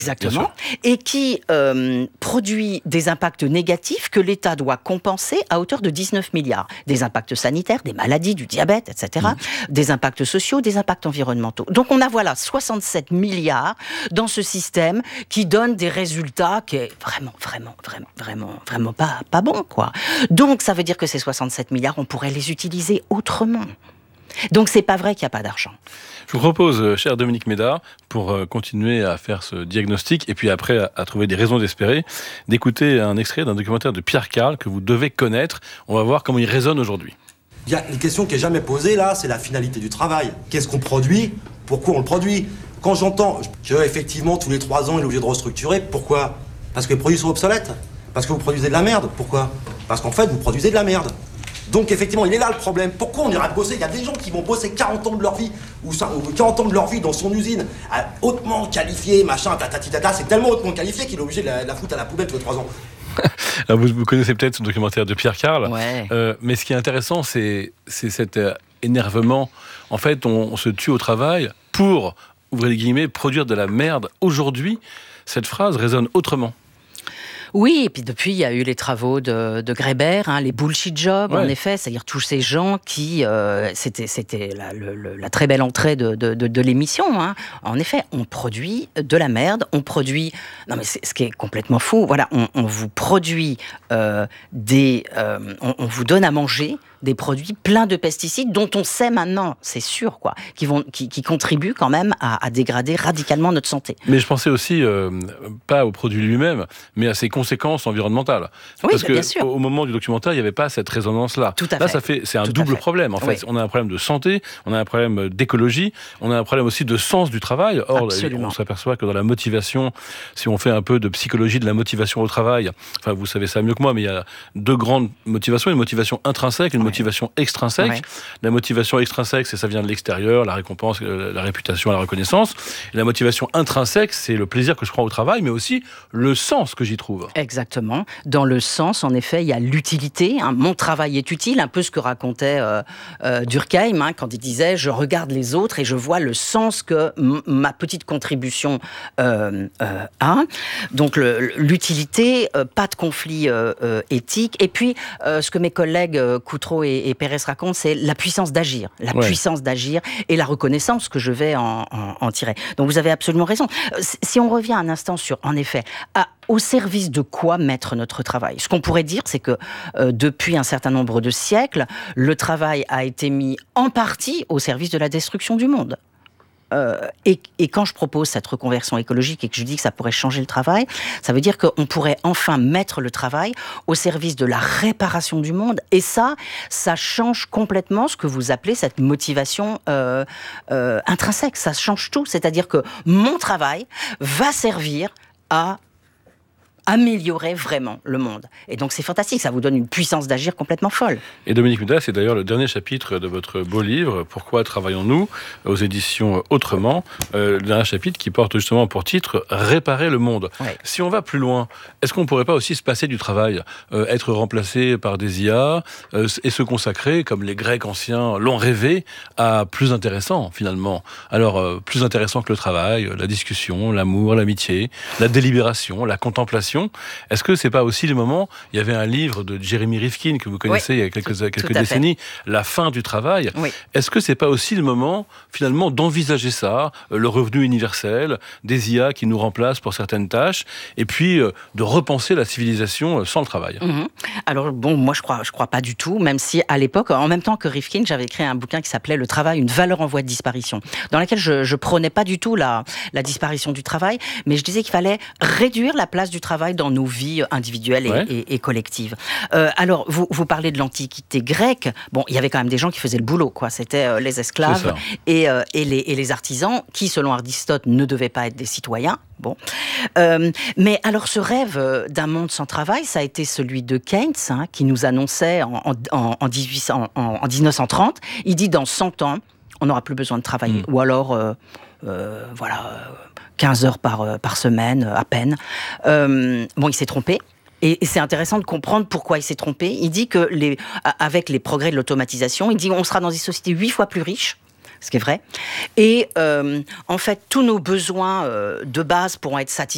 Exactement, et qui produit des impacts négatifs que l'État doit compenser à hauteur de 19 milliards. Des impacts sanitaires, des maladies, du diabète, etc. Des impacts sociaux, des impacts environnementaux. Donc on a 67 milliards dans ce système qui donne des résultats qui est vraiment pas bon, quoi. Donc ça veut dire que ces 67 milliards, on pourrait les utiliser autrement. Donc c'est pas vrai qu'il n'y a pas d'argent. Je vous propose, cher Dominique Méda, pour continuer à faire ce diagnostic et puis après à trouver des raisons d'espérer, d'écouter un extrait d'un documentaire de Pierre Karl que vous devez connaître. On va voir comment il résonne aujourd'hui. Il y a une question qui n'est jamais posée là, c'est la finalité du travail. Qu'est-ce qu'on produit ? Pourquoi on le produit ? Quand j'entends qu'effectivement tous les 3 ans il est obligé de restructurer, pourquoi ? Parce que les produits sont obsolètes ? Parce que vous produisez de la merde ? Pourquoi ? Parce qu'en fait vous produisez de la merde. Donc effectivement, il est là le problème. Pourquoi on ira bosser ? Il y a des gens qui vont bosser 40 ans de leur vie, ou 40 ans de leur vie dans son usine, hautement qualifié, machin, tata. C'est tellement hautement qualifié qu'il est obligé de la foutre à la poubelle tous les 3 ans. Alors vous connaissez peut-être ce documentaire de Pierre Karl, ouais. Mais ce qui est intéressant, c'est cet énervement. En fait, on se tue au travail pour, ouvrez les guillemets, produire de la merde. Aujourd'hui, cette phrase résonne autrement. Oui, et puis depuis, il y a eu les travaux de Greber, les bullshit jobs, en effet, c'est-à-dire tous ces gens qui... c'était la très belle entrée de l'émission. En effet, on produit de la merde, on produit... Non, mais c'est ce qui est complètement fou. Voilà, on vous produit on vous donne à manger des produits pleins de pesticides dont on sait maintenant, c'est sûr, quoi, qui contribuent quand même à dégrader radicalement notre santé. Mais je pensais aussi, pas au produit lui-même, mais à ses conséquences environnementales. Oui, parce bien sûr. Au moment du documentaire, il n'y avait pas cette résonance-là. Tout à Là, fait. c'est un double problème. En fait, on a un problème de santé, on a un problème d'écologie, on a un problème aussi de sens du travail. Or, absolument. On s'aperçoit que dans la motivation, si on fait un peu de psychologie de la motivation au travail, enfin, vous savez ça mieux que moi, mais il y a 2 grandes motivations, une motivation intrinsèque, une motivation extrinsèque. Ouais. La motivation extrinsèque, ça vient de l'extérieur, la récompense, la réputation, la reconnaissance. Et la motivation intrinsèque, c'est le plaisir que je prends au travail, mais aussi le sens que j'y trouve. Exactement. Dans le sens, en effet, il y a l'utilité. Mon travail est utile, un peu ce que racontait Durkheim, quand il disait « je regarde les autres et je vois le sens que ma petite contribution a ». Donc l'utilité, pas de conflit éthique. Et puis, ce que mes collègues Coutreau et Pérez racontent, c'est la puissance d'agir. La puissance d'agir et la reconnaissance que je vais en tirer. Donc vous avez absolument raison. Si on revient un instant sur, en effet, au service de quoi mettre notre travail ? Ce qu'on pourrait dire, c'est que depuis un certain nombre de siècles, le travail a été mis en partie au service de la destruction du monde. Et quand je propose cette reconversion écologique et que je dis que ça pourrait changer le travail, ça veut dire qu'on pourrait enfin mettre le travail au service de la réparation du monde. Et ça change complètement ce que vous appelez cette motivation intrinsèque. Ça change tout. C'est-à-dire que mon travail va servir à améliorer vraiment le monde. Et donc c'est fantastique, ça vous donne une puissance d'agir complètement folle. Et Dominique Méda, c'est d'ailleurs le dernier chapitre de votre beau livre, Pourquoi travaillons-nous ? Aux éditions Autrement, le dernier chapitre qui porte justement pour titre Réparer le monde. Ouais. Si on va plus loin, est-ce qu'on ne pourrait pas aussi se passer du travail, être remplacé par des IA et se consacrer, comme les Grecs anciens l'ont rêvé, à plus intéressant finalement. Alors, plus intéressant que le travail, la discussion, l'amour, l'amitié, la délibération, la contemplation. Est-ce que c'est pas aussi le moment, il y avait un livre de Jeremy Rifkin que vous connaissez il y a quelques décennies, La fin du travail. Oui. Est-ce que c'est pas aussi le moment finalement d'envisager ça, le revenu universel, des IA qui nous remplacent pour certaines tâches, et puis de repenser la civilisation sans le travail? Alors bon, moi je crois pas du tout, même si à l'époque, en même temps que Rifkin, j'avais écrit un bouquin qui s'appelait Le travail, une valeur en voie de disparition, dans laquelle je prônais pas du tout la disparition du travail, mais je disais qu'il fallait réduire la place du travail dans nos vies individuelles et collectives. Alors, vous parlez de l'Antiquité grecque. Bon, il y avait quand même des gens qui faisaient le boulot, quoi. C'était les esclaves et les artisans qui, selon Aristote, ne devaient pas être des citoyens. Bon. Mais alors, ce rêve d'un monde sans travail, ça a été celui de Keynes, qui nous annonçait en 1930. Il dit, dans 100 ans, on n'aura plus besoin de travailler. Ou alors, 15 heures par semaine, à peine. Bon, il s'est trompé. Et c'est intéressant de comprendre pourquoi il s'est trompé. Il dit que avec les progrès de l'automatisation, il dit qu'on sera dans des sociétés 8 fois plus riches, ce qui est vrai. Et en fait, tous nos besoins de base pourront être satisfaits